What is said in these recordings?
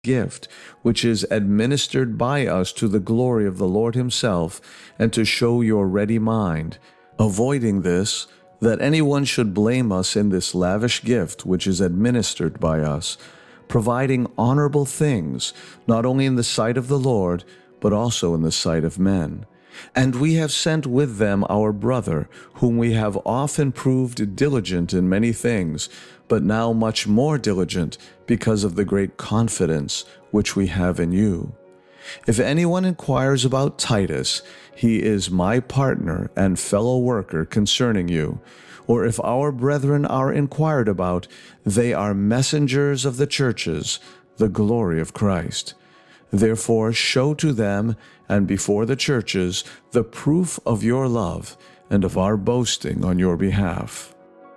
gift, which is administered by us to the glory of the Lord himself, and to show your ready mind, avoiding this, that anyone should blame us in this lavish gift which is administered by us, providing honorable things, not only in the sight of the Lord, but also in the sight of men. And we have sent with them our brother, whom we have often proved diligent in many things, but now much more diligent because of the great confidence which we have in you. If anyone inquires about Titus, he is my partner and fellow worker concerning you. Or if our brethren are inquired about, they are messengers of the churches, the glory of Christ. Therefore show to them and before the churches the proof of your love and of our boasting on your behalf.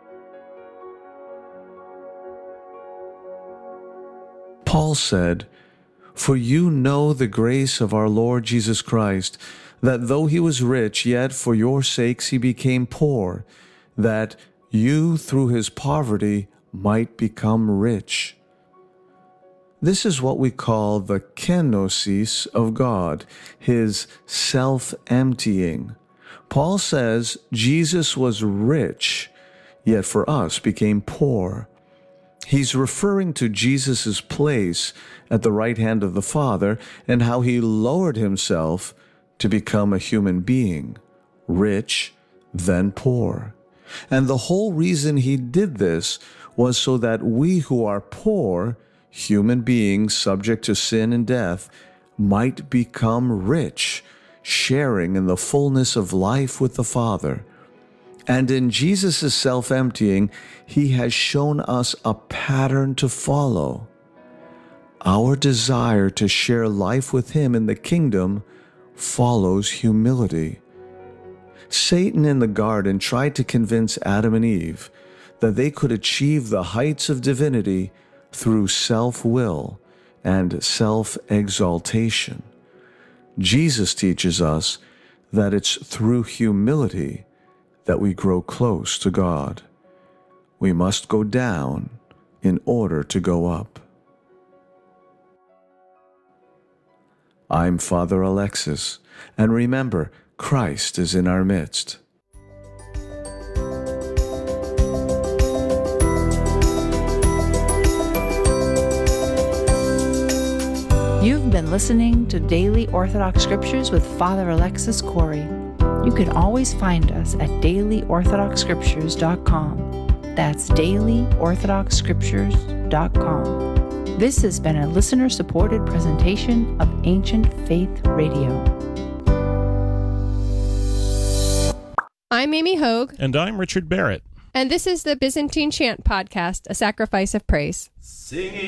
Paul said, "For you know the grace of our Lord Jesus Christ, that though he was rich, yet for your sakes he became poor, that you through his poverty might become rich." This is what we call the kenosis of God, his self-emptying. Paul says Jesus was rich, yet for us became poor. He's referring to Jesus' place at the right hand of the Father and how he lowered himself to become a human being, rich, then poor. And the whole reason he did this was so that we who are poor, human beings subject to sin and death, might become rich, sharing in the fullness of life with the Father. And in Jesus' self-emptying, he has shown us a pattern to follow. Our desire to share life with him in the kingdom follows humility. Satan in the garden tried to convince Adam and Eve that they could achieve the heights of divinity through self-will and self-exaltation. Jesus teaches us that it's through humility that we grow close to God. We must go down in order to go up. I'm Father Alexis, and remember, Christ is in our midst. You've been listening to Daily Orthodox Scriptures with Father Alexis Corey. You can always find us at dailyorthodoxscriptures.com. That's dailyorthodoxscriptures.com. This has been a listener-supported presentation of Ancient Faith Radio. I'm Amy Hogue. And I'm Richard Barrett. And this is the Byzantine Chant Podcast, A Sacrifice of Praise. Singing.